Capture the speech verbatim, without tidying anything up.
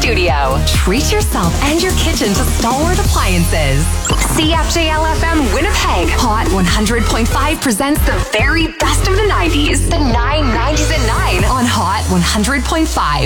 studio. Treat yourself and your kitchen to Stalwart Appliances. C F J L F M Winnipeg Hot one hundred point five presents the very best of the nineties. The nine nineties at nine on Hot one hundred point five.